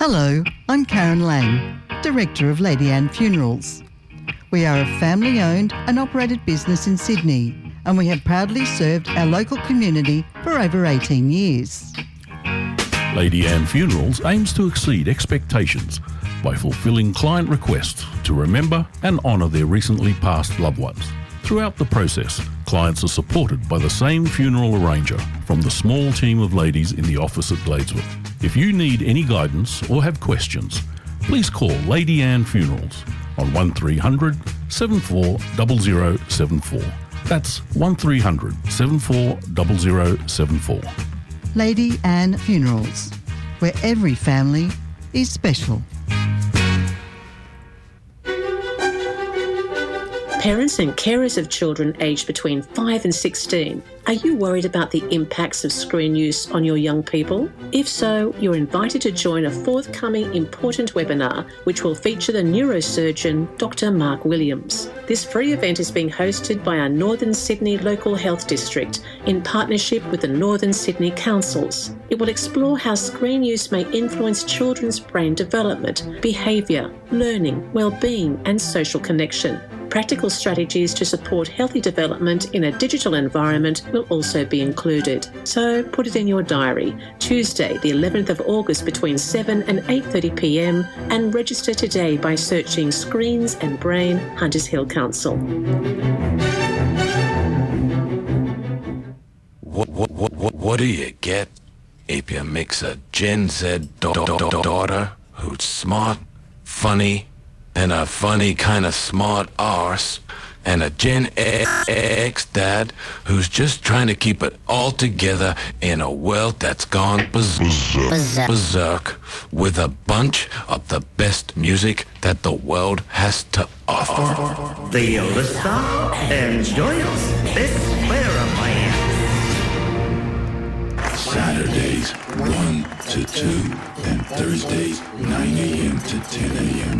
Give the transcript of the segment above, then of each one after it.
Hello, I'm Karen Lang, Director of Lady Anne Funerals. We are a family-owned and operated business in Sydney, and we have proudly served our local community for over 18 years. Lady Anne Funerals aims to exceed expectations by fulfilling client requests to remember and honour their recently passed loved ones. Throughout the process, clients are supported by the same funeral arranger from the small team of ladies in the office at Gladesworth. If you need any guidance or have questions, please call Lady Anne Funerals on 1300 740074. That's 1300 740074. Lady Anne Funerals, where every family is special. Parents and carers of children aged between 5 and 16, are you worried about the impacts of screen use on your young people? If so, you're invited to join a forthcoming important webinar which will feature the neurosurgeon Dr. Mark Williams. This free event is being hosted by our Northern Sydney Local Health District in partnership with the Northern Sydney Councils. It will explore how screen use may influence children's brain development, behaviour, learning, well-being and social connection. Practical strategies to support healthy development in a digital environment will also be included. So put it in your diary, Tuesday the 11th of August between 7 and 8:30 p.m, and register today by searching Screens and Brain, Hunters Hill Council. What do you get if you mix a Gen Z daughter who's smart, funny, and a funny kind of smart arse, and a Gen X dad who's just trying to keep it all together in a world that's gone berserk, with a bunch of the best music that the world has to offer? The listener enjoys this experiment. Saturdays 1 to 2 and Thursdays 9 a.m. to 10 a.m.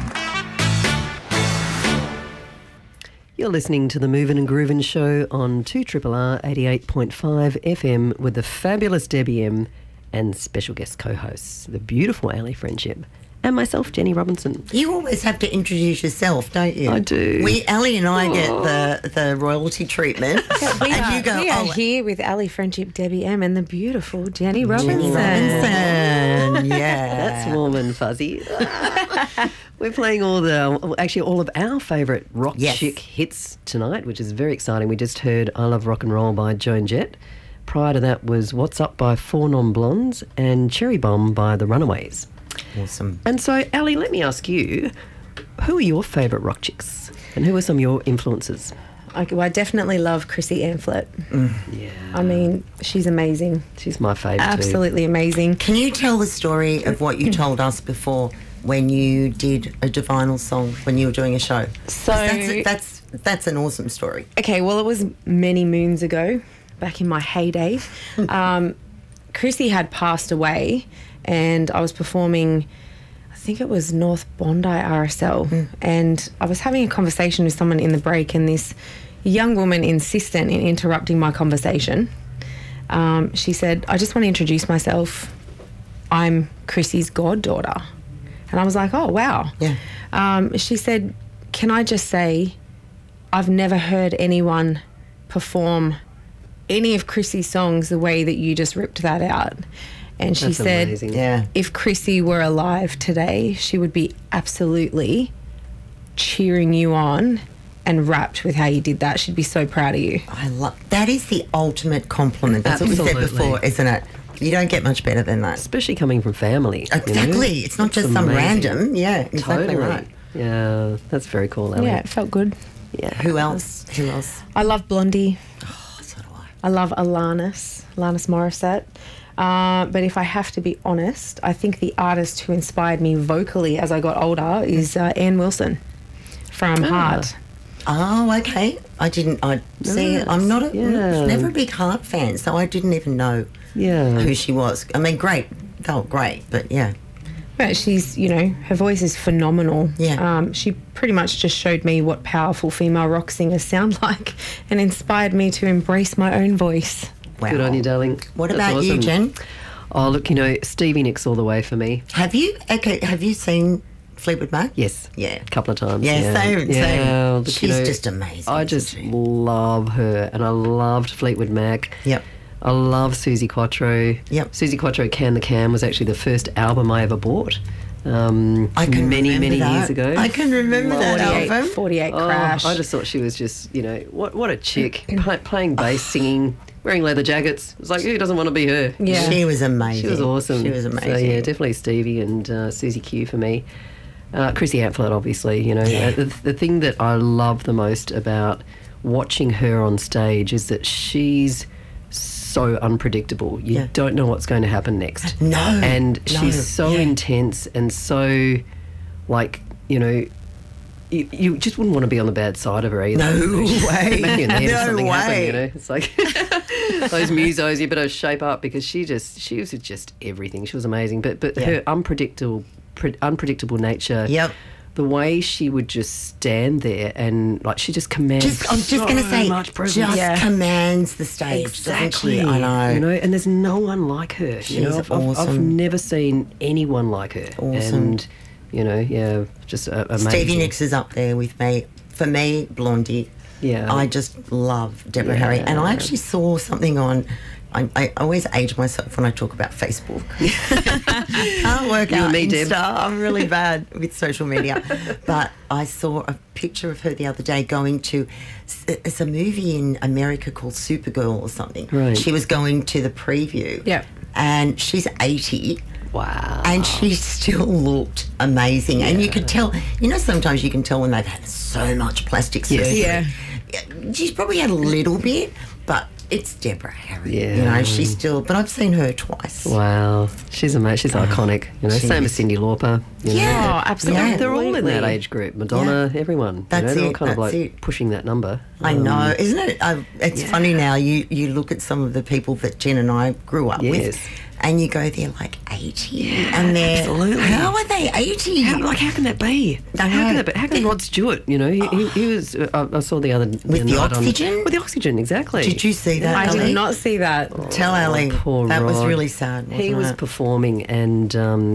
You're listening to the Movin' and Groovin' show on 2RRR 88.5 FM with the fabulous Debbie M and special guest co-hosts, the beautiful Ali Friendship, and myself, Jenny Robinson. You always have to introduce yourself, don't you? I do. Ali and I get the royalty treatment. We are here with Ali Friendship, Debbie M, and the beautiful Jenny Robinson. Yeah. That's warm and fuzzy. We're playing all of our favourite rock chick hits tonight, which is very exciting. We just heard I Love Rock and Roll by Joan Jett. Prior to that was What's Up by Four Non Blondes and Cherry Bomb by The Runaways. Awesome. And so, Ali, let me ask you, who are your favourite rock chicks and who are some of your influences? I definitely love Chrissy Amphlett. Yeah. I mean, she's amazing. She's my favourite Absolutely amazing. Can you tell the story of what you told us before when you did a Divinal song when you were doing a show? So that's an awesome story. Okay, well, it was many moons ago, back in my heyday. Chrissy had passed away, and I was performing, I think it was North Bondi RSL, and I was having a conversation with someone in the break, and this young woman insistent in interrupting my conversation. She said, I just want to introduce myself. I'm Chrissy's goddaughter. And I was like, oh, wow. Yeah. She said, can I just say, I've never heard anyone perform any of Chrissy's songs the way that you just ripped that out. And she said, if Chrissy were alive today, she would be absolutely cheering you on and rapt with how you did that. She'd be so proud of you. I love that. Is the ultimate compliment. That's what we said before, isn't it? You don't get much better than that. Especially coming from family. Exactly. You know? It's not just some random. Yeah, exactly totally. right. Yeah, that's very cool, Ali. Yeah, it felt good. Yeah. Who else? I love Blondie. Oh, so do I. I love Alanis Morissette. But if I have to be honest, I think the artist who inspired me vocally as I got older is Ann Wilson from Heart. Oh, okay. I'm never a big Heart fan, so I didn't even know who she was. I mean, felt great, but yeah. But she's, her voice is phenomenal. Yeah. She pretty much just showed me what powerful female rock singers sound like and inspired me to embrace my own voice. Wow. Good on you, darling. What about you, Jen? Oh, look, you know, Stevie Nicks all the way for me. Have you? Okay, have you seen Fleetwood Mac? Yes. Yeah. A couple of times. Yeah, same. Look, She's you know, just amazing. I just love her, and I loved Fleetwood Mac. Yep. I love Susie Quatro. Yep. Susie Quatro Can the Can was actually the first album I ever bought. I can many remember that. years ago. I can remember that album. 48 Crash. I just thought she was just, you know, what a chick. Playing bass, singing, wearing leather jackets. It's like, who doesn't want to be her? Yeah. She was amazing. She was awesome. She was amazing. So, yeah, definitely Stevie and Susie Q for me. Chrissy Amphlett, obviously, you know. Yeah. The thing that I love the most about watching her on stage is that she's so unpredictable. You don't know what's going to happen next. No. And she's so intense and so, like, you know, you just wouldn't want to be on the bad side of her either. No way. Maybe in the head if No something happened, way. you know. It's like those musos, you better shape up, because she was just everything. She was amazing. But her unpredictable nature. Yep. The way she would just stand there and, like, she just commands I'm just going to say, much presence. just commands the stage, Exactly. doesn't she? I know. You know, and there's no one like her. She's You know, I've awesome. never seen anyone like her. Awesome. And, you know, yeah, just amazing. Stevie Nicks is up there with me. For me, Blondie. Yeah. I just love Deborah Harry. And I actually saw something on... I always age myself when I talk about Facebook. Can't work You out and me, Insta. Deb. I'm really bad with social media. But I saw a picture of her the other day going to... It's a movie in America called Supergirl or something. Right. She was going to the preview. Yep. And she's 80. Wow. And she still looked amazing. And you could tell, you know, sometimes you can tell when they've had so much plastic surgery. Yeah. She's probably had a little bit, but it's Deborah Harry. Yeah. You know, she's still, but I've seen her twice. Wow. She's amazing. She's iconic. You know, she same is. as Cindy Lauper. You know. Oh, absolutely. They're all in that age group. Madonna, everyone. You That's know, they're all it, kind of that's like it. pushing that number. I know, isn't it? It's funny now. You look at some of the people that Jen and I grew up Yes. with, and you go, they're like 80, and they're absolutely. How are they 80? How can that be? I How know. can that be? How can Rod Stewart? You know, he was. I saw the other With the night oxygen? with the oxygen, exactly. Did you see that? I Ali? did not see that. Tell Ali. Poor That was Rod. really sad. Wasn't He was it? performing, and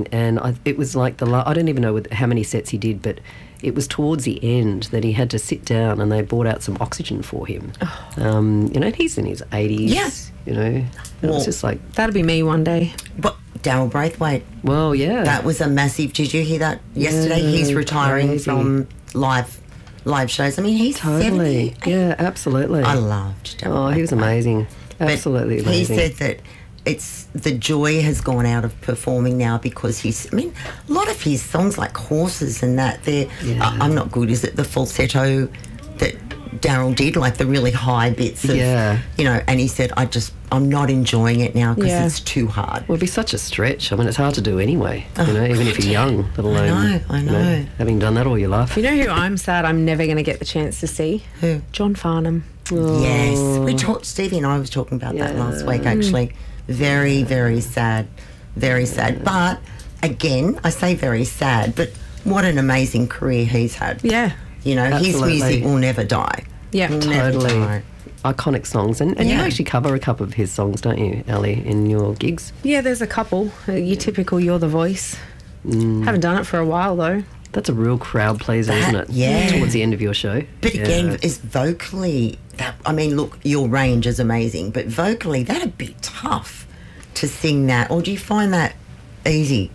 it was like I don't even know how many sets he did, but it was towards the end that he had to sit down, and they brought out some oxygen for him. You know, and he's in his 80s. Yeah. You know, it Well, was just like, That'll be me one day. But Daryl Braithwaite, well, yeah. that was a massive. Did you hear that yesterday? Yeah, He's retiring crazy. from live shows. I mean, he's Totally. 70. Yeah, absolutely. I loved Daryl. Oh, he was Braithwaite. amazing. But Absolutely He amazing. said that it's the joy has gone out of performing now because a lot of his songs like Horses and that, I'm not good. Is it the falsetto that Daryl did, like the really high bits of, you know, and he said, I'm not enjoying it now because it's too hard. Well, it'd be such a stretch. I mean, it's hard to do anyway, you know, even if you're young, let alone I know. You know, having done that all your life. You know who I'm sad I'm never going to get the chance to see? Who? John Farnham. Yes. We talked, Stevie and I was talking about that last week, actually. Very, very sad. Very sad. But, again, I say very sad, but what an amazing career he's had. Yeah. You know, Absolutely. his music will never die. Yeah. Will never Totally. die. Iconic songs. And you actually cover a couple of his songs, don't you, Ali, in your gigs? Yeah, there's a couple. Your typical You're the Voice. Haven't done it for a while, though. That's a real crowd pleaser, isn't it? yeah. Towards the end of your show. But again, is vocally, look, your range is amazing, but vocally, that'd be tough to sing that. Or do you find that easy?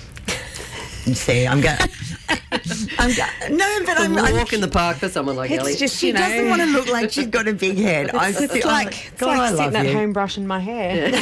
You see, I'm going. No, but I'm. walk in the park for someone like Ellie. It's just, She you know, doesn't want to look like she's got a big head. It's like sitting at home brushing my hair.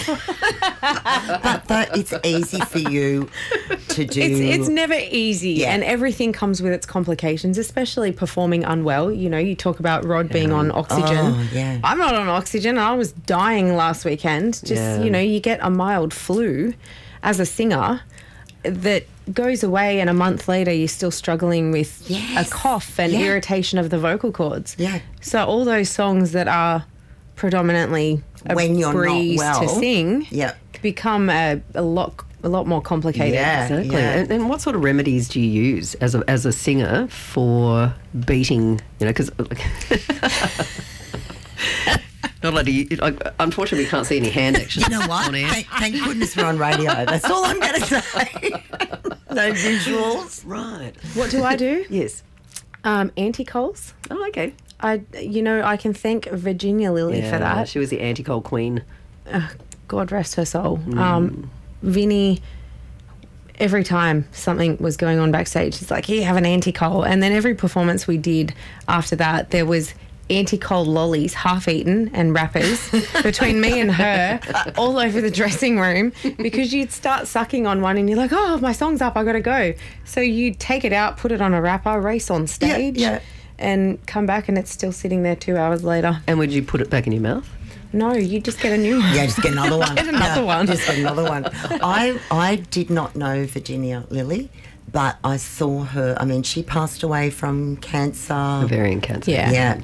But it's easy for you to do. It's never easy, Yeah. and everything comes with its complications, especially performing unwell. You know, you talk about Rod being on oxygen. Oh, yeah. I'm not on oxygen. I was dying last weekend. Just, you know, you get a mild flu as a singer that goes away, and a month later you're still struggling with a cough and irritation of the vocal cords. Yeah. So all those songs that are predominantly a When you're not breeze well. to sing Yeah. become a lot more complicated. Yeah. Exactly. And what sort of remedies do you use as a singer for beating, you know, because Not allowed to. Unfortunately, we can't see any hand action. You know what? On air. Thank goodness we're on radio. That's all I'm going to say. No visuals. Right. What do I do? Yes. Anti-coals. Oh, okay. I can thank Virginia Lilly for that. She was the anti-coal queen. God rest her soul. Vinny, every time something was going on backstage, she's like, here, have an anti-coal. And then every performance we did after that, there was anti-coal lollies, half-eaten, and wrappers between me and her all over the dressing room, because you'd start sucking on one and you're like, oh, my song's up, I got to go. So you'd take it out, put it on a wrapper, race on stage, and come back and it's still sitting there 2 hours later. And would you put it back in your mouth? No, you just get a new one. Yeah, just get another one. Get another one. Just get another one. I did not know Virginia Lilly, but I saw her. I mean, she passed away from cancer. Ovarian cancer. Yeah.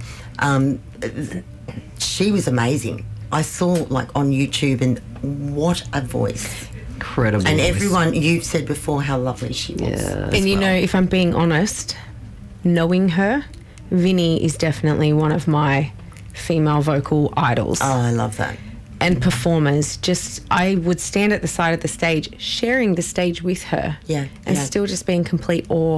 She was amazing. I saw like on YouTube, and what a voice. Incredible. And voice. everyone, you said before how lovely she was. Yeah. And you know, if I'm being honest, knowing her, Vinny is definitely one of my female vocal idols. Oh, I love that. And performers. Just, I would stand at the side of the stage, sharing the stage with her. Yeah. And still just be in complete awe.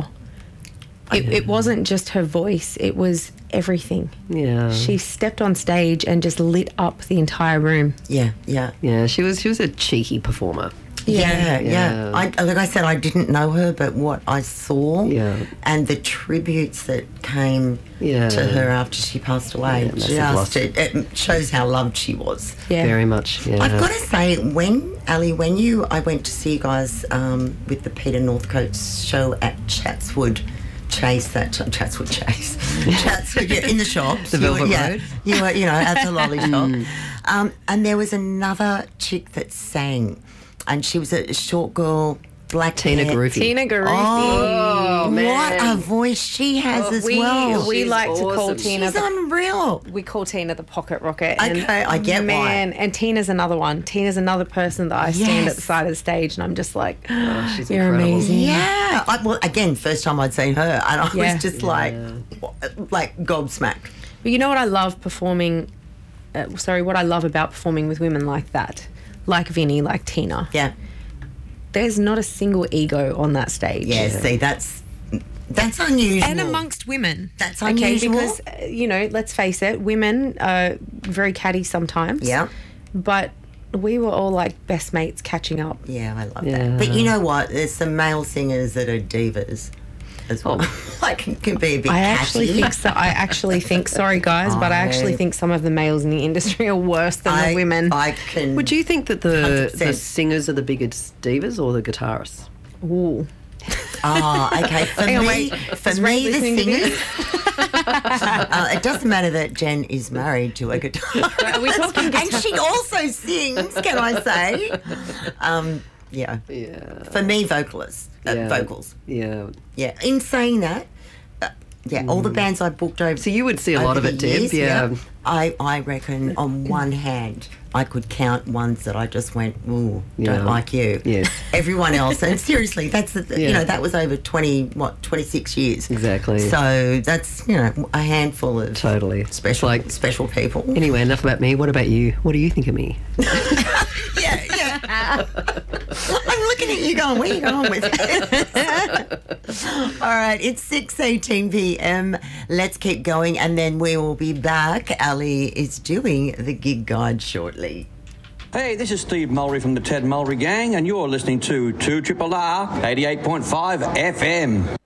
It wasn't just her voice, it was everything. Yeah. She stepped on stage and just lit up the entire room. Yeah. Yeah, she was a cheeky performer. Yeah. Like I said, I didn't know her, but what I saw and the tributes that came to her after she passed away, it shows how loved she was. Yeah. Very much. Yeah. I've got to say, I went to see you guys with the Peter Northcote's show at Chatswood Chase, Chatswood, in the shops. The Velvet Road. You were, at the lolly shop. And there was another chick that sang. And she was a short girl, black Tina hair. Garufi. Tina Garufi. Oh, man. What a voice she has as well. We She's like to call awesome. Tina. She's unreal. We call Tina the pocket rocket. Okay, I get why. Man, and Tina's another one. Tina's another person that I stand at the side of the stage and I'm just like, she's you're incredible. amazing. Yeah. Again, first time I'd seen her, and I was just like gobsmacked. But you know what I love performing, what I love about performing with women like that, like Vinny, like Tina. Yeah. There's not a single ego on that stage. Yeah, see, that's unusual. And amongst women. That's unusual. Okay, because, let's face it, women are very catty sometimes. Yeah. But we were all like best mates catching up. Yeah, I love that. But you know what? There's some male singers that are divas as well. Can be a bit I catty. actually think, sorry guys, but I actually think some of the males in the industry are worse than the women. Would you think that the singers are the biggest divas or the guitarists? Ooh. Oh, okay. For me, the singers. It doesn't matter that Jen is married to a guitarist. Are we talking guitar? And she also sings, can I say? Yeah. For me, vocals. Yeah. Yeah. In saying that, all the bands I booked over. So you would see a lot of it, Deb. Years, I reckon on one hand I could count ones that I just went, ooh, don't like you. Yes. Everyone else, and seriously, that's that was over 26 years. Exactly. So that's a handful of special people. Anyway, enough about me. What about you? What do you think of me? I'm looking at you going, where are you going with it? All right, it's 6:18 p.m. Let's keep going, and then we will be back. Ali is doing the gig guide shortly. Hey, this is Steve Mulry from the Ted Mulry Gang, and you're listening to 2RRR 88.5 FM.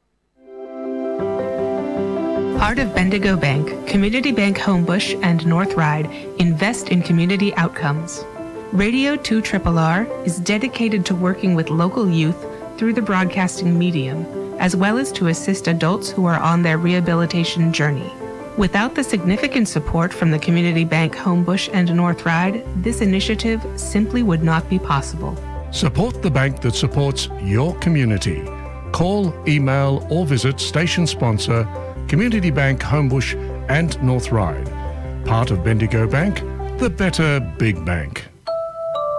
Part of Bendigo Bank, Community Bank Homebush, and North Ryde invest in community outcomes. Radio 2RRR is dedicated to working with local youth through the broadcasting medium, as well as to assist adults who are on their rehabilitation journey. Without the significant support from the Community Bank Homebush and North Ryde, this initiative simply would not be possible. Support the bank that supports your community. Call, email, or visit station sponsor Community Bank Homebush and North Ryde. Part of Bendigo Bank, the better big bank.